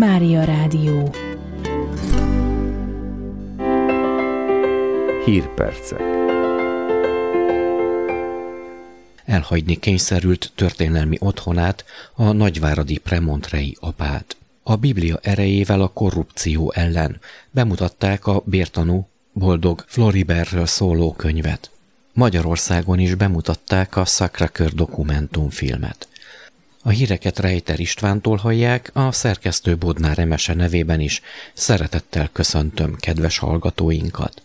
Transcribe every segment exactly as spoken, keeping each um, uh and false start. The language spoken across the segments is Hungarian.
Mária Rádió. Hírpercek. Elhagyni kényszerült történelmi otthonát, a nagyváradi premontrei apát. A Biblia erejével a korrupció ellen bemutatták a bértanú Boldog Floribertről szóló könyvet. Magyarországon is bemutatták a Sacré-Cœur dokumentumfilmet. A híreket Rejter Istvántól hallják, a szerkesztő Bodnár Emese nevében is szeretettel köszöntöm kedves hallgatóinkat.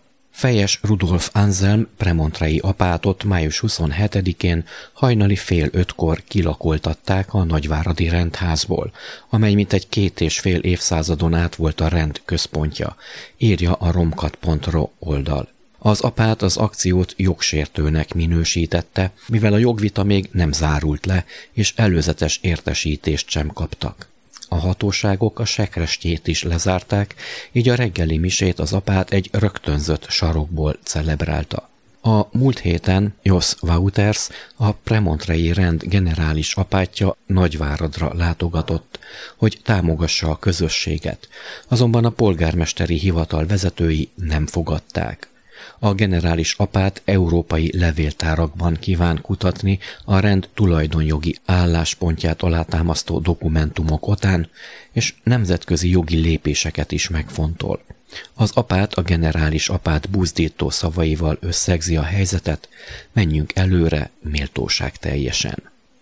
Fejes Rudolf Anselm premontrei apátot május huszonhetedikén hajnali fél ötkor kilakoltatták a nagyváradi rendházból, amely mintegy két és fél évszázadon át volt a rend központja, írja a romkat pont ro oldal. Az apát az akciót jogsértőnek minősítette, mivel a jogvita még nem zárult le, és előzetes értesítést sem kaptak. A hatóságok a sekrestjét is lezárták, így a reggeli misét az apát egy rögtönzött sarokból celebrálta. A múlt héten Jos Wouters, a premontrei rend generális apátja Nagyváradra látogatott, hogy támogassa a közösséget, azonban a polgármesteri hivatal vezetői nem fogadták. A generális apát európai levéltárakban kíván kutatni a rend tulajdonjogi álláspontját alátámasztó dokumentumok után, és nemzetközi jogi lépéseket is megfontol. Az apát a generális apát buzdító szavaival összegzi a helyzetet, menjünk előre méltóság teljesen.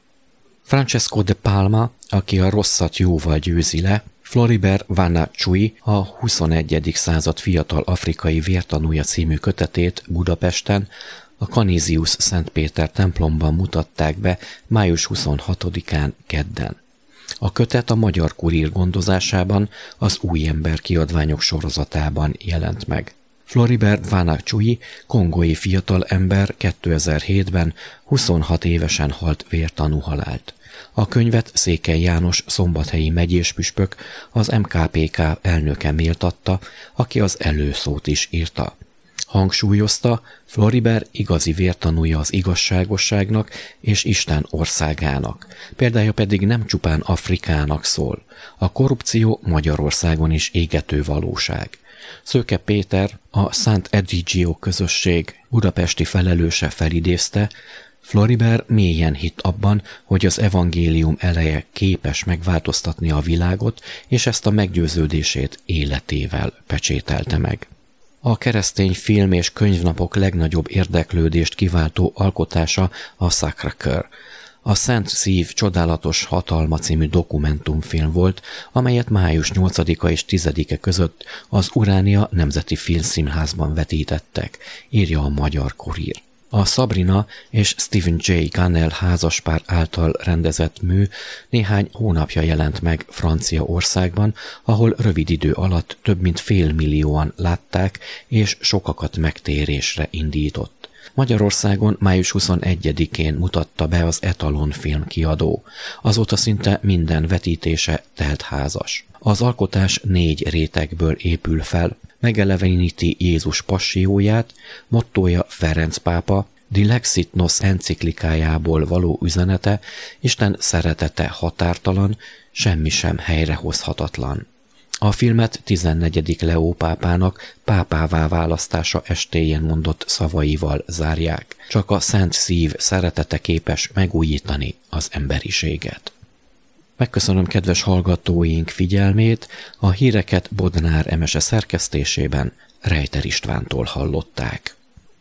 Francesco de Palma, aki a rosszat jóval győzi le, Floribert Vanachui, a huszonegyedik század fiatal afrikai vértanúja című kötetét Budapesten a Canisius Szent Péter templomban mutatták be május huszonhatodikán kedden. A kötet a Magyar Kurír gondozásában az Új Ember kiadványok sorozatában jelent meg. Floribert Vanachui kongói fiatalember kétezer-hétben huszonhat évesen halt vértanú halált. A könyvet Székely János szombathelyi megyéspüspök, az em ká pé ká elnöke méltatta, aki az előszót is írta. Hangsúlyozta, Floribert igazi vértanúja az igazságosságnak és Isten országának, példája pedig nem csupán Afrikának szól. A korrupció Magyarországon is égető valóság. Szőke Péter, a Szent Edigio közösség budapesti felelőse felidézte, Floribert mélyen hitt abban, hogy az evangélium eleje képes megváltoztatni a világot, és ezt a meggyőződését életével pecsételte meg. A keresztény film és könyvnapok legnagyobb érdeklődést kiváltó alkotása a Sacré-Cœur. A Szent Szív csodálatos hatalma című dokumentumfilm volt, amelyet május nyolcadika és tizedike között az Uránia Nemzeti Filmszínházban vetítettek, írja a Magyar Kurír. A Sabrina és Stephen J. Cannell házaspár által rendezett mű néhány hónapja jelent meg Franciaországban, ahol rövid idő alatt több mint fél millióan látták, és sokakat megtérésre indított. Magyarországon május huszonegyedikén mutatta be az Etalon filmkiadó. Azóta szinte minden vetítése teltházas. Az alkotás négy rétegből épül fel, megeleveníti Jézus passzióját, mottója Ferenc pápa, Dilexit Nos enciklikájából való üzenete, Isten szeretete határtalan, semmi sem helyrehozhatatlan. A filmet tizennegyedik Leó pápának pápává választása estéjén mondott szavaival zárják. Csak a Szent Szív szeretete képes megújítani az emberiséget. Megköszönöm kedves hallgatóink figyelmét, a híreket Bodnár Emese szerkesztésében Rejter Istvántól hallották.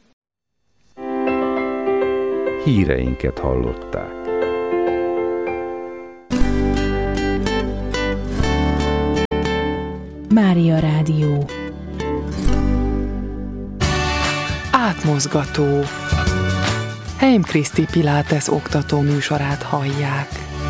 Híreinket hallották. Mária Rádió. Átmozgató. Heim Kriszti Pilates oktató műsorát hallják.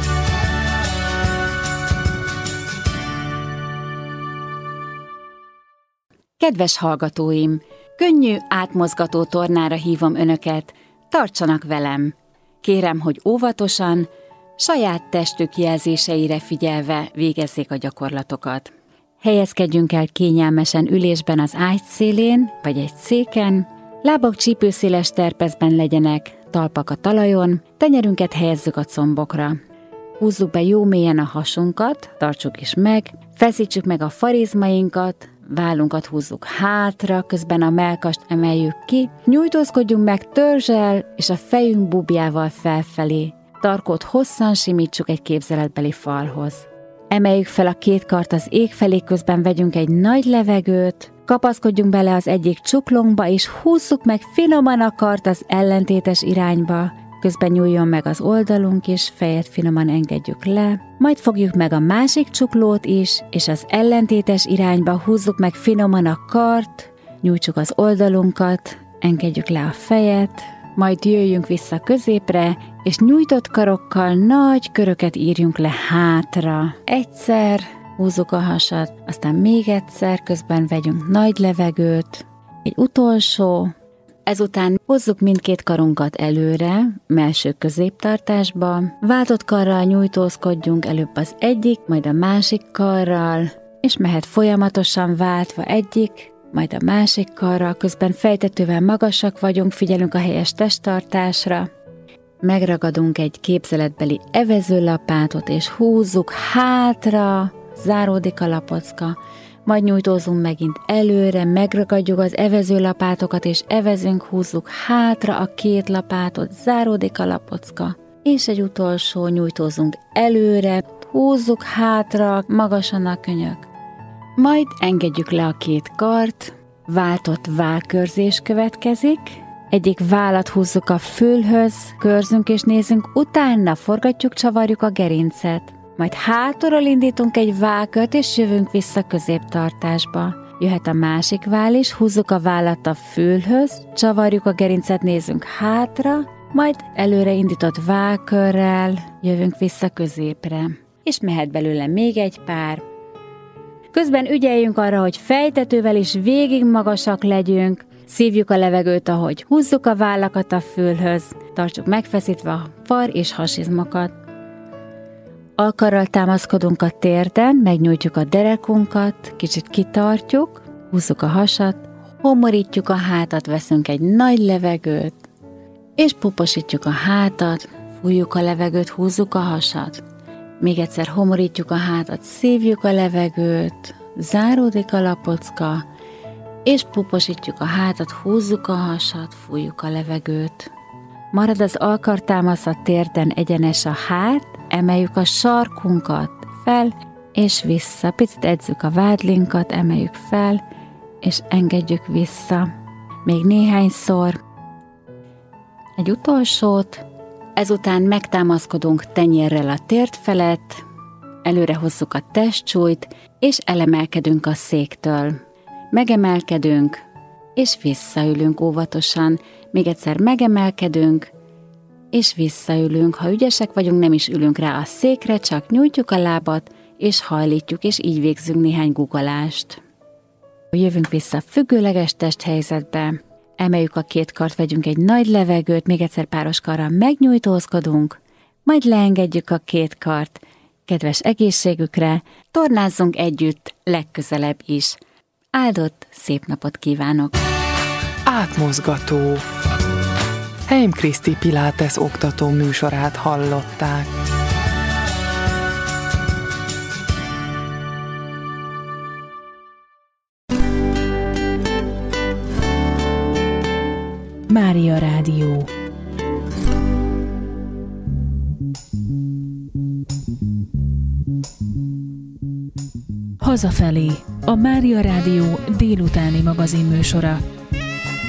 Kedves hallgatóim! Könnyű, átmozgató tornára hívom önöket, tartsanak velem! Kérem, hogy óvatosan, saját testük jelzéseire figyelve végezzék a gyakorlatokat. Helyezkedjünk el kényelmesen ülésben az ágy szélén, vagy egy széken, lábak csípőszéles terpezben legyenek, talpak a talajon, tenyerünket helyezzük a combokra. húzzuk be jó mélyen a hasunkat, tartsuk is meg, feszítsük meg a farizmainkat, vállunkat húzzuk hátra, közben a mellkast emeljük ki, nyújtózkodjunk meg törzsel és a fejünk bubjával felfelé. Tarkót hosszan simítsuk egy képzeletbeli falhoz. Emeljük fel a két kart az ég felé, közben vegyünk egy nagy levegőt, kapaszkodjunk bele az egyik csuklónkba, és húzzuk meg finoman a kart az ellentétes irányba. Közben nyúljon meg az oldalunk is, fejet finoman engedjük le, majd fogjuk meg a másik csuklót is, és az ellentétes irányba húzzuk meg finoman a kart, nyújtsuk az oldalunkat, engedjük le a fejet, majd jöjjünk vissza középre, és nyújtott karokkal nagy köröket írjunk le hátra. Egyszer húzzuk a hasat, aztán még egyszer, közben vegyünk nagy levegőt, egy utolsó. Ezután hozzuk mindkét karunkat előre, melső középtartásba, váltott karral nyújtózkodjunk előbb az egyik, majd a másik karral, és mehet folyamatosan váltva egyik, majd a másik karral, közben fejtetővel magasak vagyunk, figyelünk a helyes testtartásra, megragadunk egy képzeletbeli evezőlapátot, és húzzuk hátra, záródik a lapocka, majd nyújtózunk megint előre, megragadjuk az evezőlapátokat, és evezünk, húzzuk hátra a két lapátot, záródik a lapocka, és egy utolsó, nyújtózunk előre, húzzuk hátra, magasan a könyök. Majd engedjük le a két kart, váltott vállkörzés következik, egyik vállat húzzuk a fülhöz, körzünk és nézzünk, utána forgatjuk, csavarjuk a gerincet. Majd hátulról indítunk egy vállkört, és jövünk vissza középtartásba. Jöhet a másik váll is, húzzuk a vállat a fülhöz, csavarjuk a gerincet, nézzünk hátra, majd előre indított vállkörrel jövünk vissza középre. És mehet belőle még egy pár. Közben ügyeljünk arra, hogy fejtetővel is végig magasak legyünk, szívjuk a levegőt, ahogy húzzuk a vállakat a fülhöz, tartsuk megfeszítve a far és hasizmokat. Alkarral támaszkodunk a térden, megnyújtjuk a derekunkat, kicsit kitartjuk, húzzuk a hasat, homorítjuk a hátat, veszünk egy nagy levegőt, és puposítjuk a hátat, fújjuk a levegőt, húzzuk a hasat. Még egyszer homorítjuk a hátat, szívjuk a levegőt, záródik a lapocka, és puposítjuk a hátat, húzzuk a hasat, fújjuk a levegőt. Marad az alkartámasz a térden, egyenes a hát, emeljük a sarkunkat fel, és vissza. Picit edzük a vádlinkat, emeljük fel, és engedjük vissza. Még néhányszor. Egy utolsót. Ezután megtámaszkodunk tenyérrel a térd felett, előre hozzuk a testsúlyt, és elemelkedünk a széktől. Megemelkedünk, és visszaülünk óvatosan. Még egyszer megemelkedünk, és visszaülünk. Ha ügyesek vagyunk, nem is ülünk rá a székre, csak nyújtjuk a lábat, és hajlítjuk, és így végzünk néhány guggolást. Jövünk vissza függőleges testhelyzetbe, emeljük a két kart, vegyünk egy nagy levegőt, még egyszer páros karral megnyújtózkodunk, majd leengedjük a két kart, kedves egészségükre, tornázzunk együtt legközelebb is. Áldott szép napot kívánok! Átmozgató. Heim Kriszti Pilates oktató műsorát hallották. Mária Rádió. Hazafelé, a Mária Rádió délutáni magazinműsora.